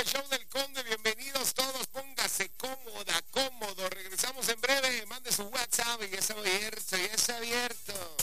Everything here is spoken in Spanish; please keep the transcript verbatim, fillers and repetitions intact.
el show del Conde. Bienvenidos todos. Póngase cómoda, cómodo. Regresamos en breve. Mande su WhatsApp y es abierto, y es abierto.